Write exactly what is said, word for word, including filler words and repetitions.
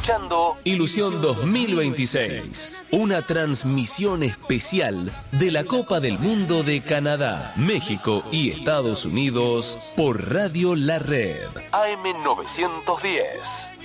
escuchando Ilusión dos mil veintiséis, una transmisión especial de la Copa del Mundo de Canadá, México y Estados Unidos por Radio La Red A M novecientos diez.